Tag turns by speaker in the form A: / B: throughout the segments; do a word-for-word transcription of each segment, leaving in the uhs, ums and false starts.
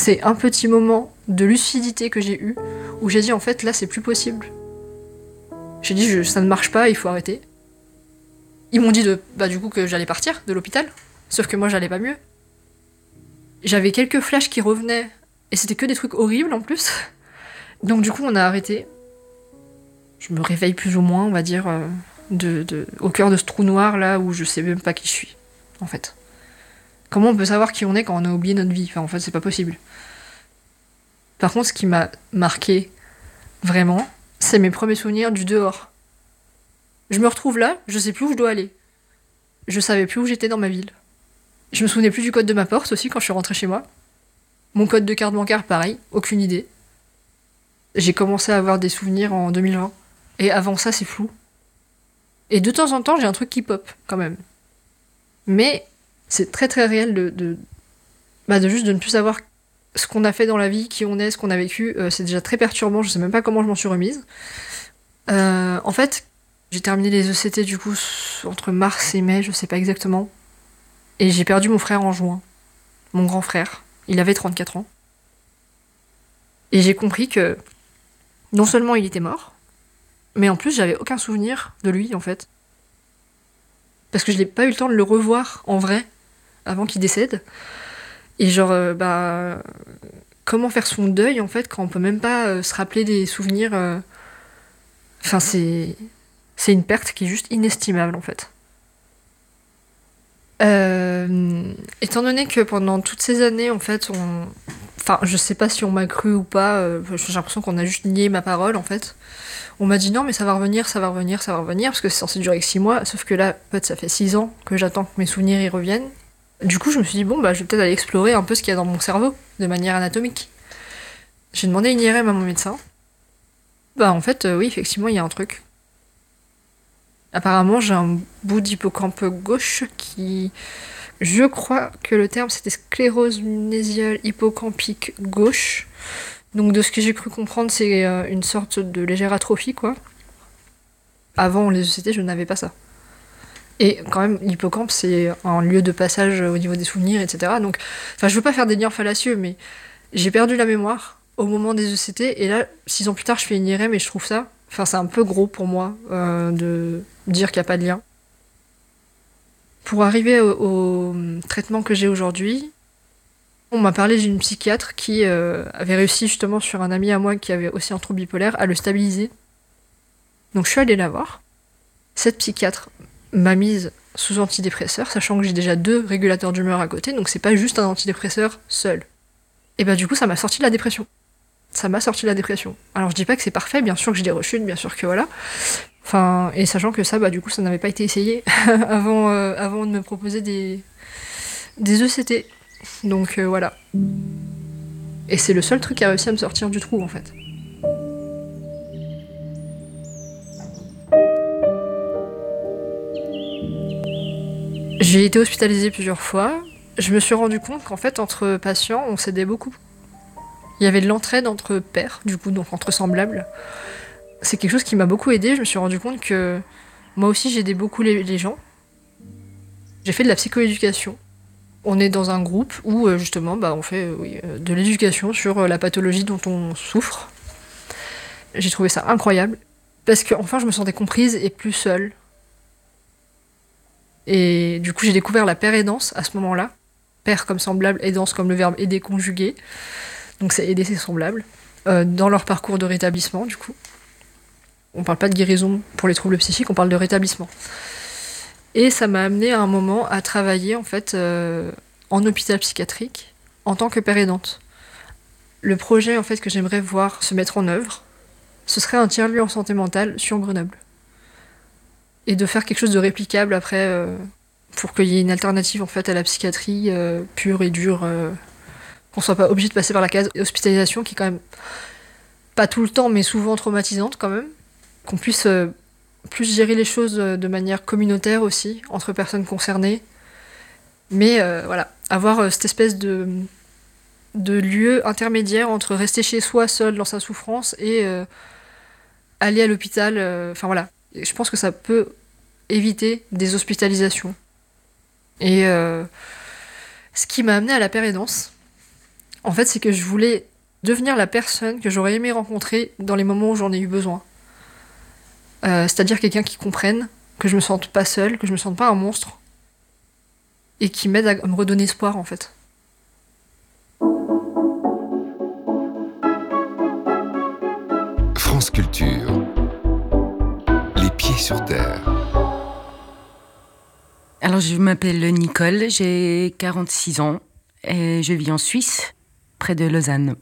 A: C'est un petit moment de lucidité que j'ai eu, où j'ai dit en fait là c'est plus possible. J'ai dit je, ça ne marche pas, il faut arrêter. Ils m'ont dit de, bah, du coup que j'allais partir de l'hôpital, sauf que moi j'allais pas mieux. J'avais quelques flashs qui revenaient, et c'était que des trucs horribles en plus. Donc du coup on a arrêté. Je me réveille plus ou moins, on va dire, euh, de, de, au cœur de ce trou noir là où je sais même pas qui je suis, en fait. Comment on peut savoir qui on est quand on a oublié notre vie? Enfin en fait c'est pas possible. Par contre ce qui m'a marqué, vraiment, c'est mes premiers souvenirs du dehors. Je me retrouve là, je sais plus où je dois aller. Je savais plus où j'étais dans ma ville. Je me souvenais plus du code de ma porte aussi quand je suis rentrée chez moi. Mon code de carte bancaire, pareil, aucune idée. J'ai commencé à avoir des souvenirs en deux mille vingt. Et avant ça, c'est flou. Et de temps en temps, j'ai un truc qui pop, quand même. Mais c'est très très réel de, de, bah de juste de ne plus savoir ce qu'on a fait dans la vie, qui on est, ce qu'on a vécu. Euh, c'est déjà très perturbant, je sais même pas comment je m'en suis remise. Euh, en fait, j'ai terminé les E C T du coup entre mars et mai, je sais pas exactement. Et j'ai perdu mon frère en juin. Mon grand frère. Il avait trente-quatre ans. Et j'ai compris que non seulement il était mort, mais en plus j'avais aucun souvenir de lui en fait. Parce que je n'ai pas eu le temps de le revoir en vrai avant qu'il décède. Et genre, euh, bah. Comment faire son deuil en fait quand on peut même pas euh, se rappeler des souvenirs. euh... Enfin, c'est. C'est une perte qui est juste inestimable en fait. Euh, étant donné que pendant toutes ces années, en fait, on. Enfin, je sais pas si on m'a cru ou pas, euh, j'ai l'impression qu'on a juste nié ma parole en fait. On m'a dit non, mais ça va revenir, ça va revenir, ça va revenir, parce que c'est censé durer que six mois, sauf que là, en fait, ça fait six ans que j'attends que mes souvenirs y reviennent. Du coup, je me suis dit, bon, bah, je vais peut-être aller explorer un peu ce qu'il y a dans mon cerveau, de manière anatomique. J'ai demandé une I R M à mon médecin. Bah, en fait, euh, oui, effectivement, il y a un truc. Apparemment, j'ai un bout d'hippocampe gauche qui. Je crois que le terme c'était sclérose mnésiale hippocampique gauche. Donc, de ce que j'ai cru comprendre, c'est euh, une sorte de légère atrophie, quoi. Avant les E C T, je n'avais pas ça. Et quand même, l'hippocampe, c'est un lieu de passage au niveau des souvenirs, et cetera. Donc, enfin, je veux pas faire des liens fallacieux, mais j'ai perdu la mémoire au moment des E C T, et là, six ans plus tard, je fais une I R M et je trouve ça. Enfin, c'est un peu gros pour moi euh, de dire qu'il n'y a pas de lien. Pour arriver au, au traitement que j'ai aujourd'hui, on m'a parlé d'une psychiatre qui euh, avait réussi justement sur un ami à moi qui avait aussi un trouble bipolaire à le stabiliser. Donc je suis allée la voir. Cette psychiatre m'a mise sous antidépresseur, sachant que j'ai déjà deux régulateurs d'humeur à côté, donc c'est pas juste un antidépresseur seul. Et bah du coup ça m'a sorti de la dépression. Ça m'a sorti de la dépression. Alors je dis pas que c'est parfait, bien sûr que j'ai des rechutes, bien sûr que voilà. Enfin, et sachant que ça, bah du coup ça n'avait pas été essayé avant, euh, avant de me proposer des, des E C T. Donc euh, voilà. Et c'est le seul truc qui a réussi à me sortir du trou en fait. J'ai été hospitalisée plusieurs fois. Je me suis rendu compte qu'en fait, entre patients, on s'aidait beaucoup. Il y avait de l'entraide entre pairs, du coup, donc entre semblables. C'est quelque chose qui m'a beaucoup aidée. Je me suis rendu compte que moi aussi, j'aidais beaucoup les, les gens. J'ai fait de la psychoéducation. On est dans un groupe où, euh, justement, bah, on fait euh, oui, euh, de l'éducation sur euh, la pathologie dont on souffre. J'ai trouvé ça incroyable. Parce que, enfin, je me sentais comprise et plus seule. Et du coup, j'ai découvert la paire aidance à ce moment-là. Paire comme semblable, aidance comme le verbe aider conjugué. Donc c'est aider ses semblables. Euh, dans leur parcours de rétablissement, du coup. On parle pas de guérison pour les troubles psychiques, on parle de rétablissement. Et ça m'a amené à un moment à travailler, en fait, euh, en hôpital psychiatrique, en tant que paire aidante. Le projet, en fait, que j'aimerais voir se mettre en œuvre, ce serait un tiers-lieu en santé mentale sur Grenoble. Et de faire quelque chose de réplicable après, euh, pour qu'il y ait une alternative en fait à la psychiatrie euh, pure et dure, euh, qu'on soit pas obligé de passer par la case hospitalisation qui est quand même pas tout le temps mais souvent traumatisante quand même, qu'on puisse euh, plus gérer les choses de manière communautaire aussi entre personnes concernées, mais euh, voilà, avoir euh, cette espèce de de lieu intermédiaire entre rester chez soi seul dans sa souffrance et euh, aller à l'hôpital, enfin euh, voilà. Je pense que ça peut éviter des hospitalisations. Et euh, ce qui m'a amené à la paire aidance. En fait, c'est que je voulais devenir la personne que j'aurais aimé rencontrer dans les moments où j'en ai eu besoin. Euh, c'est-à-dire quelqu'un qui comprenne, que je me sente pas seule, que je me sente pas un monstre, et qui m'aide à me redonner espoir, en fait.
B: France Culture. Les pieds sur terre.
C: Alors, je m'appelle Nicole, j'ai quarante-six ans et je vis en Suisse, près de Lausanne.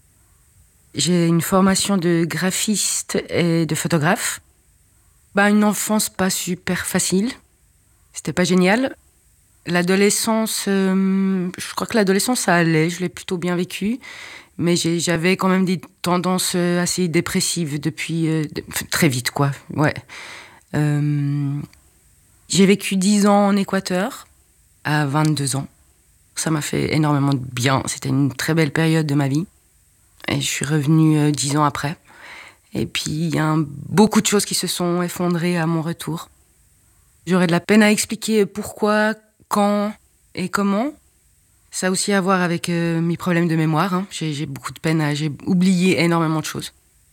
C: J'ai une formation de graphiste et de photographe. Bah, une enfance pas super facile. C'était pas génial. L'adolescence, euh, je crois que l'adolescence, ça allait, je l'ai plutôt bien vécu. Mais j'ai, j'avais quand même des tendances assez dépressives depuis euh, très vite, quoi. Ouais. Euh, j'ai vécu dix ans en Équateur, à vingt-deux ans. Ça m'a fait énormément de bien. C'était une très belle période de ma vie. Et je suis revenue euh, dix ans après. Et puis, il y a un, beaucoup de choses qui se sont effondrées à mon retour. J'aurais de la peine à expliquer pourquoi, quand et comment. Ça a aussi à voir avec euh, mes problèmes de mémoire. Hein. J'ai, j'ai beaucoup de peine à... J'ai oublié énormément de choses.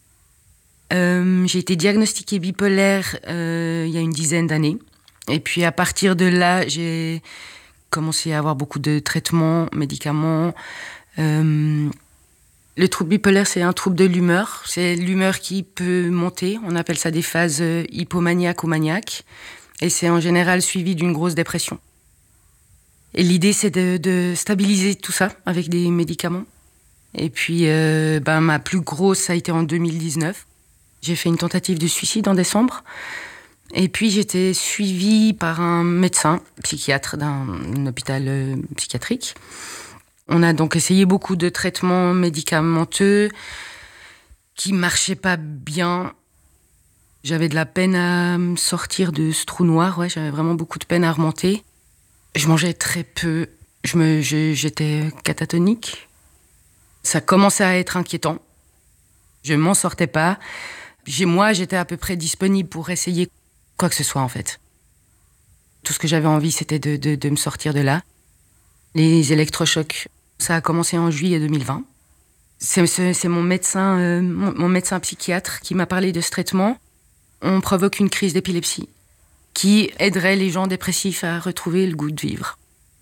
C: Euh, j'ai été diagnostiquée bipolaire euh, il y a une dizaine d'années. Et puis, à partir de là, j'ai commencé à avoir beaucoup de traitements, médicaments. Euh, le trouble bipolaire, c'est un trouble de l'humeur. C'est l'humeur qui peut monter. On appelle ça des phases hypomaniaques ou maniaques. Et c'est en général suivi d'une grosse dépression. Et l'idée, c'est de, de stabiliser tout ça avec des médicaments. Et puis, euh, ben, ma plus grosse, ça a été en deux mille dix-neuf. J'ai fait une tentative de suicide en décembre. Et puis, j'étais suivie par un médecin psychiatre d'un, d'un hôpital euh, psychiatrique. On a donc essayé beaucoup de traitements médicamenteux qui ne marchaient pas bien. J'avais de la peine à me sortir de ce trou noir. Ouais, j'avais vraiment beaucoup de peine à remonter. Je mangeais très peu. Je me, je, j'étais catatonique. Ça commençait à être inquiétant. Je m'en sortais pas. J'ai, moi, j'étais à peu près disponible pour essayer quoi que ce soit, en fait. Tout ce que j'avais envie, c'était de, de, de me sortir de là. Les électrochocs, ça a commencé en juillet deux mille vingt. C'est, c'est, c'est mon médecin, euh, mon, mon médecin psychiatre qui m'a parlé de ce traitement. On provoque une crise d'épilepsie qui aiderait les gens dépressifs à retrouver le goût de vivre.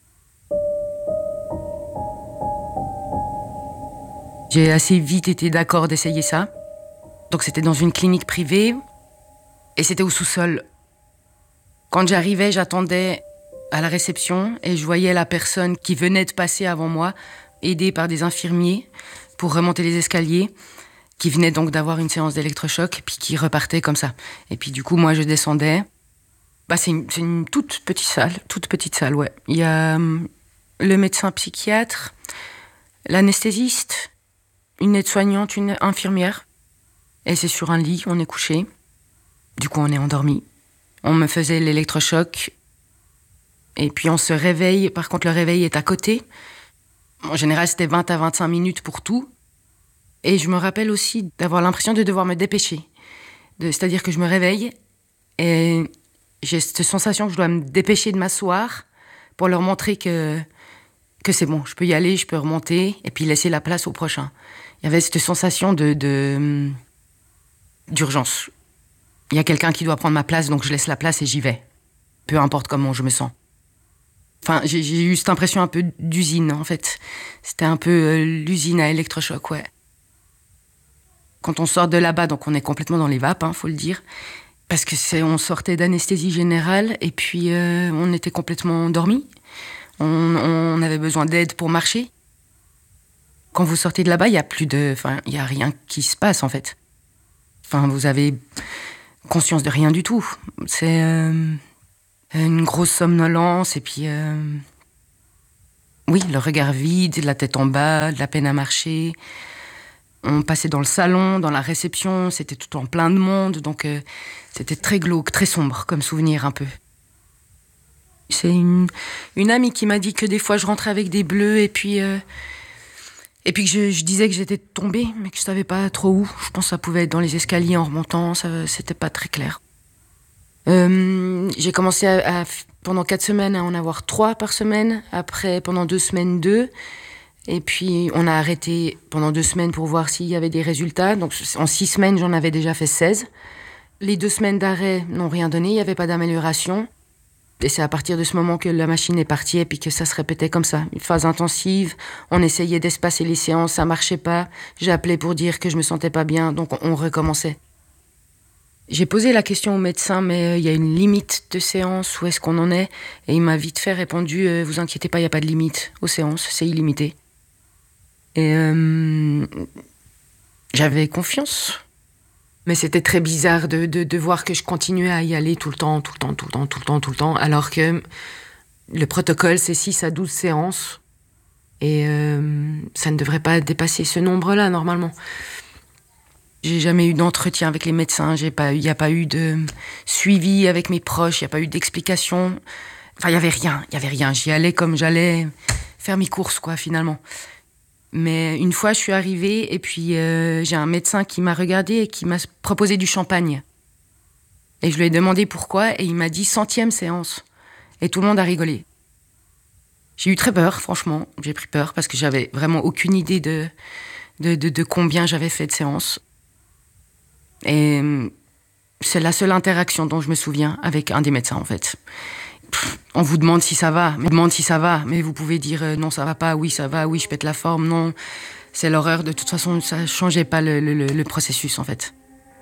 C: J'ai assez vite été d'accord d'essayer ça. Donc c'était dans une clinique privée et c'était au sous-sol. Quand j'arrivais, j'attendais à la réception et je voyais la personne qui venait de passer avant moi, aidée par des infirmiers pour remonter les escaliers, qui venait donc d'avoir une séance d'électrochoc, puis qui repartait comme ça. Et puis du coup, moi, je descendais. Bah, c'est une, c'est une toute petite salle, toute petite salle, ouais. Il y a hum, le médecin psychiatre, l'anesthésiste, une aide-soignante, une infirmière. Et c'est sur un lit, on est couché. Du coup, on est endormi. On me faisait l'électrochoc. Et puis on se réveille. Par contre, le réveil est à côté. En général, c'était vingt à vingt-cinq minutes pour tout. Et je me rappelle aussi d'avoir l'impression de devoir me dépêcher. De, c'est-à-dire que je me réveille et j'ai cette sensation que je dois me dépêcher de m'asseoir pour leur montrer que, que c'est bon, je peux y aller, je peux remonter et puis laisser la place au prochain. Il y avait cette sensation de, de, d'urgence. Il y a quelqu'un qui doit prendre ma place, donc je laisse la place et j'y vais. Peu importe comment je me sens. Enfin, j'ai, j'ai eu cette impression un peu d'usine, en fait. C'était un peu euh, l'usine à électrochoc, ouais. Quand on sort de là-bas, donc on est complètement dans les vapes, hein, faut le dire. Parce que c'est, on sortait d'anesthésie générale et puis euh, on était complètement endormis. On, on avait besoin d'aide pour marcher. Quand vous sortez de là-bas, il y a plus de, enfin, il y a rien qui se passe en fait. Enfin, vous avez conscience de rien du tout. C'est euh, une grosse somnolence et puis euh, oui, le regard vide, la tête en bas, de la peine à marcher. On passait dans le salon, dans la réception, c'était tout en plein de monde, donc euh, c'était très glauque, très sombre comme souvenir un peu. C'est une, une amie qui m'a dit que des fois je rentrais avec des bleus et puis, euh, et puis que je, je disais que j'étais tombée, mais que je savais pas trop où. Je pense que ça pouvait être dans les escaliers en remontant, ça, c'était pas très clair. Euh, j'ai commencé à, à, pendant quatre semaines à en avoir trois par semaine, après pendant deux semaines deux. Et puis, on a arrêté pendant deux semaines pour voir s'il y avait des résultats. Donc, en six semaines, j'en avais déjà fait seize. Les deux semaines d'arrêt n'ont rien donné, il n'y avait pas d'amélioration. Et c'est à partir de ce moment que la machine est partie et puis que ça se répétait comme ça. Une phase intensive, on essayait d'espacer les séances, ça marchait pas. J'ai appelé pour dire que je me sentais pas bien, donc on recommençait. J'ai posé la question au médecin, mais il y a une limite de séance, où est-ce qu'on en est? Et il m'a vite fait répondu, euh, vous inquiétez pas, il n'y a pas de limite aux séances, c'est illimité. Et euh, j'avais confiance. Mais c'était très bizarre de, de, de voir que je continuais à y aller tout le temps, tout le temps, tout le temps, tout le temps, tout le temps, alors que le protocole, c'est six à douze séances. Et euh, ça ne devrait pas dépasser ce nombre-là, normalement. J'ai jamais eu d'entretien avec les médecins, j'ai pas, il n'y a pas eu de suivi avec mes proches, il n'y a pas eu d'explication. Enfin, il n'y avait rien, il n'y avait rien. J'y allais comme j'allais faire mes courses, quoi, finalement. Mais une fois, je suis arrivée et puis euh, j'ai un médecin qui m'a regardée et qui m'a proposé du champagne. Et je lui ai demandé pourquoi et il m'a dit centième séance. Et tout le monde a rigolé. J'ai eu très peur, franchement. J'ai pris peur parce que j'avais vraiment aucune idée de, de, de, de combien j'avais fait de séances. Et c'est la seule interaction dont je me souviens avec un des médecins, en fait. Pff, on vous demande si ça va, on vous demande si ça va, mais vous pouvez dire euh, non, ça va pas, oui, ça va, oui, je pète la forme, non. C'est l'horreur, de toute façon, ça changeait pas le, le, le processus, en fait.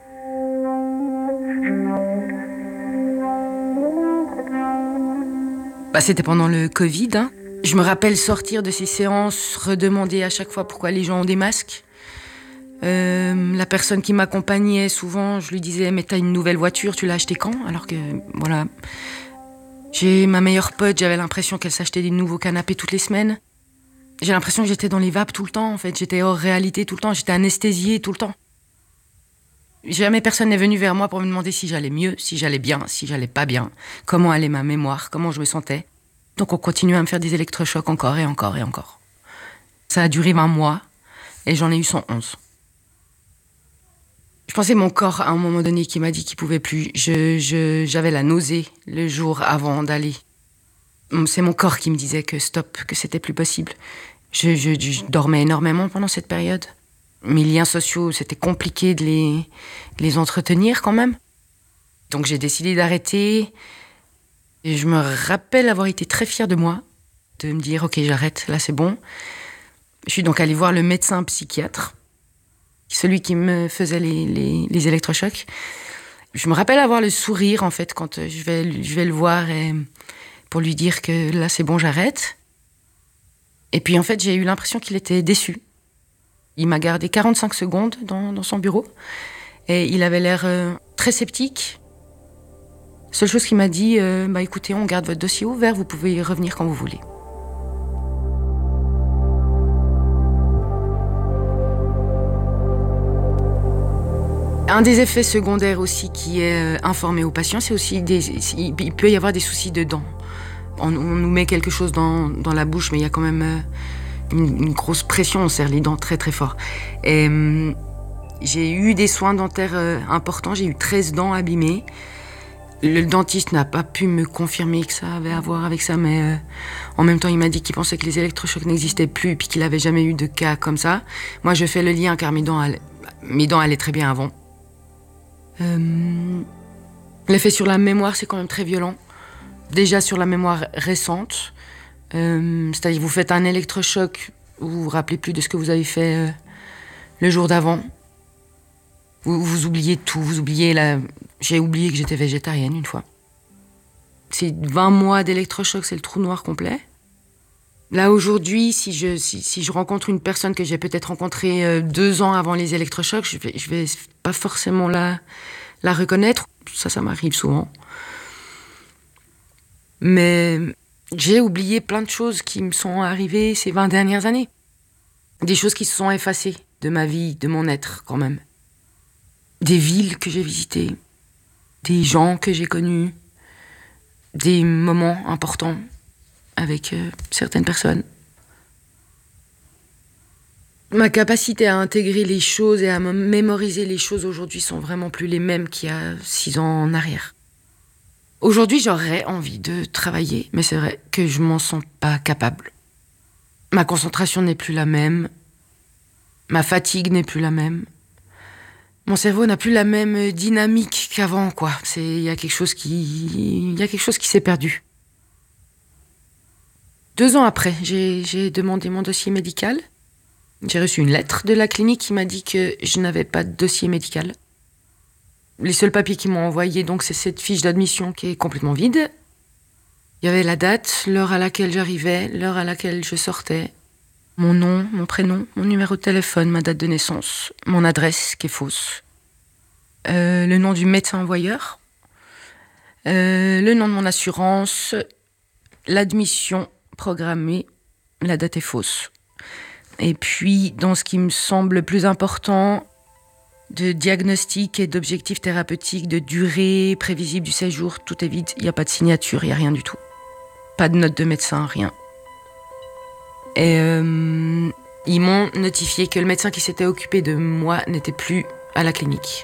C: Bah, c'était pendant le Covid, hein. Je me rappelle sortir de ces séances, redemander à chaque fois pourquoi les gens ont des masques. Euh, la personne qui m'accompagnait, souvent, je lui disais « Mais t'as une nouvelle voiture, tu l'as achetée quand ?» Alors que, voilà... J'ai ma meilleure pote, j'avais l'impression qu'elle s'achetait des nouveaux canapés toutes les semaines. J'ai l'impression que j'étais dans les vapes tout le temps, en fait. J'étais hors réalité tout le temps, j'étais anesthésiée tout le temps. Jamais personne n'est venu vers moi pour me demander si j'allais mieux, si j'allais bien, si j'allais pas bien, comment allait ma mémoire, comment je me sentais. Donc on continuait à me faire des électrochocs encore et encore et encore. Ça a duré vingt mois et j'en ai eu cent onze. Je pensais mon corps, à un moment donné, qui m'a dit qu'il pouvait plus. Je, je, j'avais la nausée le jour avant d'aller. C'est mon corps qui me disait que stop, que c'était plus possible. Je, je, je dormais énormément pendant cette période. Mes liens sociaux, c'était compliqué de les, de les entretenir quand même. Donc j'ai décidé d'arrêter. Et je me rappelle avoir été très fière de moi, de me dire ok, j'arrête, là c'est bon. Je suis donc allée voir le médecin psychiatre, celui qui me faisait les, les, les électrochocs. Je me rappelle avoir le sourire, en fait, quand je vais, je vais le voir et, pour lui dire que là, c'est bon, j'arrête. Et puis, en fait, j'ai eu l'impression qu'il était déçu. Il m'a gardé quarante-cinq secondes dans, dans son bureau et il avait l'air euh, très sceptique. Seule chose qu'il m'a dit, euh, bah écoutez, on garde votre dossier ouvert, vous pouvez y revenir quand vous voulez. Un des effets secondaires aussi qui est informé aux patients, c'est aussi des, il peut y avoir des soucis de dents. On, on nous met quelque chose dans, dans la bouche, mais il y a quand même une, une grosse pression, on serre les dents très très fort. Et, euh, j'ai eu des soins dentaires euh, importants, j'ai eu treize dents abîmées. Le dentiste n'a pas pu me confirmer que ça avait à voir avec ça, mais euh, en même temps, il m'a dit qu'il pensait que les électrochocs n'existaient plus et puis qu'il n'avait jamais eu de cas comme ça. Moi, je fais le lien car mes dents allaient, mes dents allaient très bien avant. Euh, l'effet sur la mémoire, c'est quand même très violent. Déjà sur la mémoire récente, euh, c'est-à-dire vous faites un électrochoc, vous vous rappelez plus de ce que vous avez fait euh, le jour d'avant. Vous, vous oubliez tout, vous oubliez la... J'ai oublié que j'étais végétarienne une fois. C'est vingt mois d'électrochoc, c'est le trou noir complet. Là, aujourd'hui, si je, si, si je rencontre une personne que j'ai peut-être rencontrée euh, deux ans avant les électrochocs, je vais, je vais pas forcément la, la reconnaître. Ça, ça m'arrive souvent. Mais j'ai oublié plein de choses qui me sont arrivées ces vingt dernières années. Des choses qui se sont effacées de ma vie, de mon être, quand même. Des villes que j'ai visitées, des gens que j'ai connus, des moments importants avec euh, certaines personnes. Ma capacité à intégrer les choses et à me mémoriser les choses aujourd'hui sont vraiment plus les mêmes qu'il y a six ans en arrière. Aujourd'hui, j'aurais envie de travailler, mais c'est vrai que je m'en sens pas capable. Ma concentration n'est plus la même. Ma fatigue n'est plus la même. Mon cerveau n'a plus la même dynamique qu'avant, quoi. C'est, il y a quelque chose qui, il y a quelque chose qui s'est perdu. Deux ans après, j'ai, j'ai demandé mon dossier médical. J'ai reçu une lettre de la clinique qui m'a dit que je n'avais pas de dossier médical. Les seuls papiers qu'ils m'ont envoyés, donc, c'est cette fiche d'admission qui est complètement vide. Il y avait la date, l'heure à laquelle j'arrivais, l'heure à laquelle je sortais, mon nom, mon prénom, mon numéro de téléphone, ma date de naissance, mon adresse qui est fausse, euh, le nom du médecin envoyeur, euh, le nom de mon assurance, l'admission programmée, la date est fausse. Et puis, dans ce qui me semble le plus important, de diagnostic et d'objectifs thérapeutiques, de durée prévisible du séjour, tout est vide, il n'y a pas de signature, il n'y a rien du tout. Pas de note de médecin, rien. Et euh, ils m'ont notifié que le médecin qui s'était occupé de moi n'était plus à la clinique.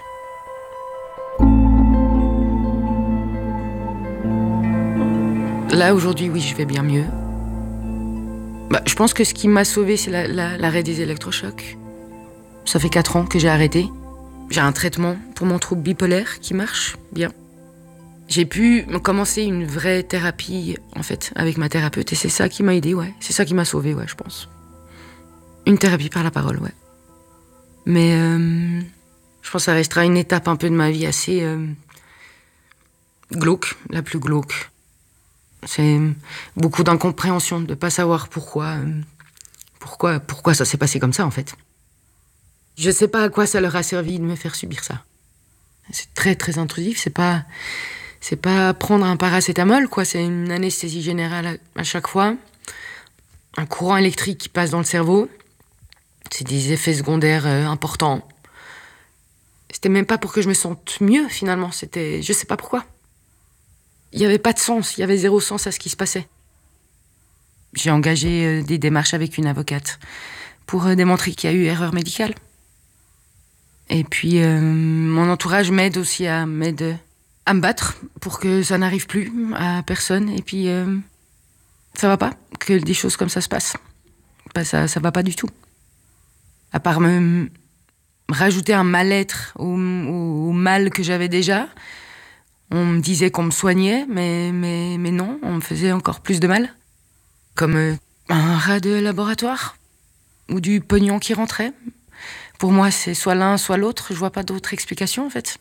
C: Là, aujourd'hui, oui, je vais bien mieux. Bah, je pense que ce qui m'a sauvée, c'est la, la, l'arrêt des électrochocs. Ça fait quatre ans que j'ai arrêté. J'ai un traitement pour mon trouble bipolaire qui marche bien. J'ai pu commencer une vraie thérapie, en fait, avec ma thérapeute. Et c'est ça qui m'a aidée, ouais. C'est ça qui m'a sauvée, ouais, je pense. Une thérapie par la parole, ouais. Mais euh, je pense que ça restera une étape un peu de ma vie assez euh, glauque, la plus glauque. C'est beaucoup d'incompréhension, de ne pas savoir pourquoi, euh, pourquoi, pourquoi ça s'est passé comme ça, en fait. Je ne sais pas à quoi ça leur a servi de me faire subir ça. C'est très, très intrusif, c'est pas... C'est pas prendre un paracétamol, quoi. C'est une anesthésie générale à chaque fois. Un courant électrique qui passe dans le cerveau. C'est des effets secondaires euh, importants. C'était même pas pour que je me sente mieux, finalement. C'était... Je sais pas pourquoi. Il y avait pas de sens. Il y avait zéro sens à ce qui se passait. J'ai engagé euh, des démarches avec une avocate pour euh, démontrer qu'il y a eu erreur médicale. Et puis, euh, mon entourage m'aide aussi à m'aide à me battre pour que ça n'arrive plus à personne. Et puis, euh, ça va pas que des choses comme ça se passent. Bah, ça, ça va pas du tout. À part me rajouter un mal-être au, au, au mal que j'avais déjà. On me disait qu'on me soignait, mais, mais, mais non, on me faisait encore plus de mal. Comme euh, un rat de laboratoire ou du pognon qui rentrait. Pour moi, c'est soit l'un, soit l'autre. Je vois pas d'autre explication, en fait.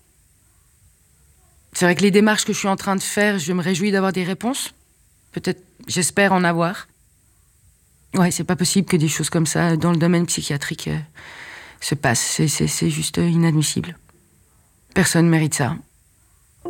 C: C'est vrai que les démarches que je suis en train de faire, je me réjouis d'avoir des réponses. Peut-être, j'espère en avoir. Ouais, c'est pas possible que des choses comme ça, dans le domaine psychiatrique, euh, se passent. C'est, c'est, c'est juste inadmissible. Personne mérite ça.